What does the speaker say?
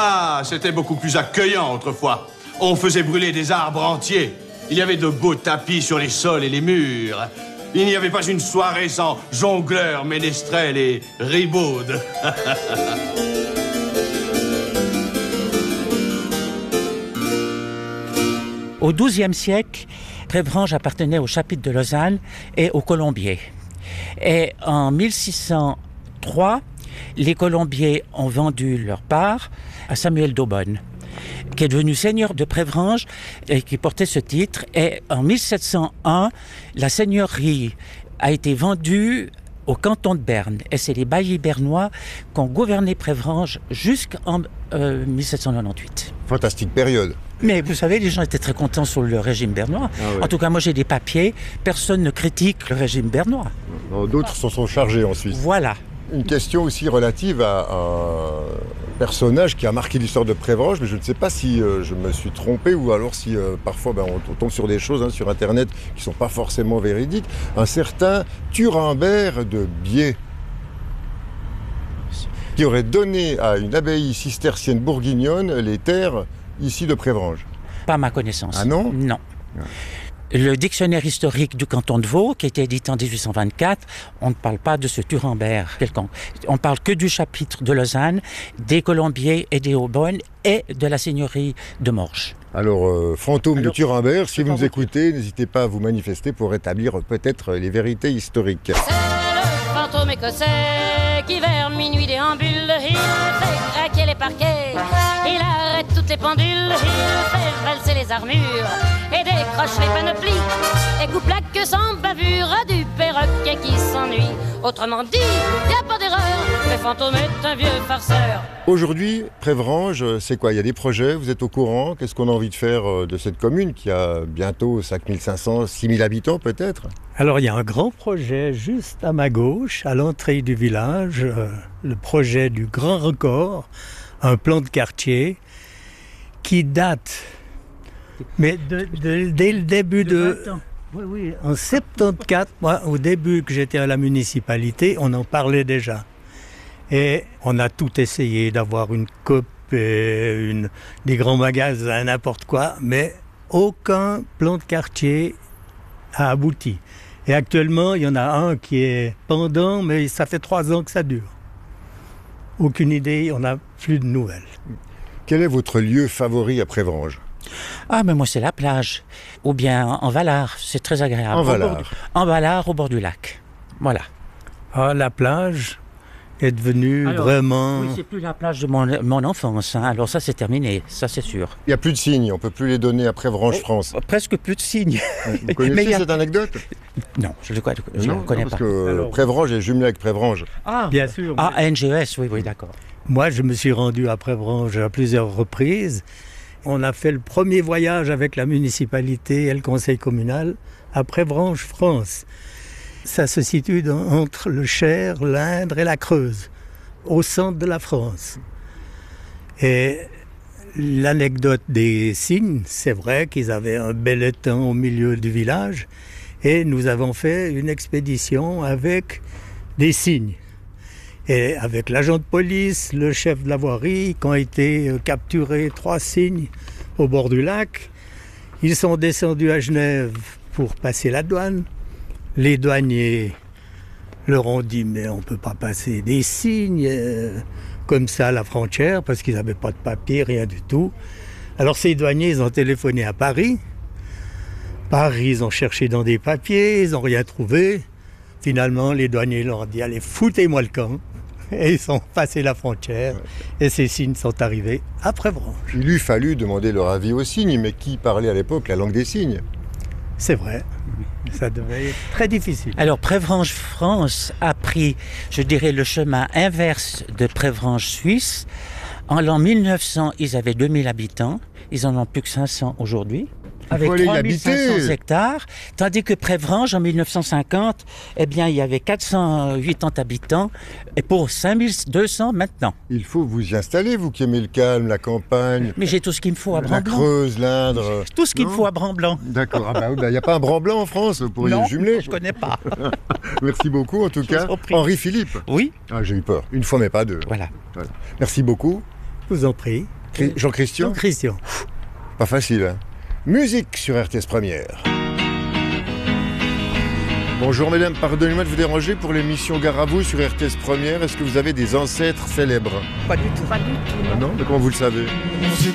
Ah, c'était beaucoup plus accueillant autrefois. On faisait brûler des arbres entiers. Il y avait de beaux tapis sur les sols et les murs. Il n'y avait pas une soirée sans jongleurs, ménestrels et ribaudes. Au XIIe siècle, Prévranges appartenait au chapitre de Lausanne et aux Colombiers. Et en 1603, les Colombiers ont vendu leur part à Samuel d'Aubonne, qui est devenu seigneur de Prévranges et qui portait ce titre. Et en 1701, la seigneurie a été vendue au canton de Berne. Et c'est les baillis bernois qui ont gouverné Prévranges jusqu'en 1798. Fantastique période. Mais vous savez, les gens étaient très contents sur le régime bernois. Ah ouais. En tout cas, moi j'ai des papiers, personne ne critique le régime bernois. D'autres s'en sont chargés en Suisse. Voilà. Une question aussi relative à un personnage qui a marqué l'histoire de Prévranges, mais je ne sais pas si je me suis trompé ou alors si parfois on tombe sur des choses sur Internet qui ne sont pas forcément véridiques. Un certain Thurembert de Bié, qui aurait donné à une abbaye cistercienne bourguignonne les terres ici de Prévranges. Pas à ma connaissance. Ah non ? Non. Le dictionnaire historique du canton de Vaud, qui a été édité en 1824, on ne parle pas de ce Thurembert quelconque. On parle que du chapitre de Lausanne, des Colombiers et des Aubonnes et de la seigneurie de Morges. Alors, fantôme de Thurembert, si vous nous écoutez, n'hésitez pas à vous manifester pour rétablir peut-être les vérités historiques. C'est le fantôme écossais qui vers minuit déambule, il fait craquer les parquets, il arrête toutes les pendules, il fait valser les armures et décroche les panoplies et coupe la queue sans bavure du perroquet qui s'ennuie. Autrement dit, y a pas d'erreur, le fantôme est un vieux farceur. Aujourd'hui, Prévranges, c'est quoi? Il y a des projets, vous êtes au courant? Qu'est-ce qu'on a envie de faire de cette commune qui a bientôt 5500, 6000 habitants peut-être? Alors il y a un grand projet juste à ma gauche, à l'entrée du village, le projet du Grand Record, un plan de quartier qui date, mais dès le début de... Oui, en 74, moi, au début que j'étais à la municipalité, on en parlait déjà. Et on a tout essayé d'avoir une coupe, des grands magasins, n'importe quoi, mais aucun plan de quartier a abouti. Et actuellement, il y en a un qui est pendant, mais ça fait 3 ans que ça dure. Aucune idée, on n'a plus de nouvelles. Quel est votre lieu favori à Prévranges? Ah, mais moi, c'est la plage. Ou bien en Valard, c'est très agréable. En Valard. En Valard, au bord du lac. Voilà. Ah, la plage est devenue vraiment... Oui, c'est plus la plage de mon enfance. Alors ça, c'est terminé. Ça, c'est sûr. Il n'y a plus de signes, on ne peut plus les donner à Prévranges France. Presque plus de signes. Vous connaissez cette anecdote? Non, je ne le connais parce pas. Que Prévranges est jumelé avec Prévranges. Ah, bien sûr. Ah, NGES, oui, d'accord. Moi, je me suis rendu à Prévranges à plusieurs reprises. On a fait le premier voyage avec la municipalité et le conseil communal à Prévranges France. Ça se situe entre le Cher, l'Indre et la Creuse, au centre de la France. Et l'anecdote des cygnes, c'est vrai qu'ils avaient un bel étang au milieu du village et nous avons fait une expédition avec des cygnes. Et avec l'agent de police, le chef de la voirie, qui ont été capturés 3 cygnes au bord du lac, ils sont descendus à Genève pour passer la douane. Les douaniers leur ont dit « mais on ne peut pas passer des cygnes comme ça à la frontière parce qu'ils n'avaient pas de papier, rien du tout ». Alors ces douaniers, ils ont téléphoné à Paris. Paris, ils ont cherché dans des papiers, ils n'ont rien trouvé. Finalement, les douaniers leur ont dit « allez, foutez-moi le camp ». Et ils sont passés la frontière et ces cygnes sont arrivés à Prévranges. Il eût fallu demander leur avis aux cygnes, mais qui parlait à l'époque la langue des cygnes? C'est vrai, ça devait être très difficile. Alors Prévranges France a pris, je dirais, le chemin inverse de Prévranges Suisse. En l'an 1900, ils avaient 2000 habitants, ils en ont plus que 500 aujourd'hui. Avec 3500 hectares, tandis que Prévranges, en 1950, eh bien, il y avait 480 habitants, et pour 5200 maintenant. Il faut vous y installer, vous qui aimez le calme, la campagne. Mais j'ai tout ce qu'il me faut à Bran-Blanc. La Creuse, l'Indre. Tout ce qu'il me faut à Bran-Blanc. D'accord, il n'y a pas un Bran-Blanc en France, vous pourriez le jumeler. Non, je ne connais pas. Merci beaucoup, en tout cas. Henri Philippe. Oui. Ah, j'ai eu peur, une fois mais pas deux. Voilà. Merci beaucoup. Je vous en prie. Jean-Christian ? Jean-Christian. Pas facile, hein. Musique sur RTS Première. Bonjour mesdames, pardonnez-moi de vous déranger pour l'émission Gare à vous sur RTS Première. Est-ce que vous avez des ancêtres célèbres ? Pas du tout. Ah non, mais comment vous le savez ?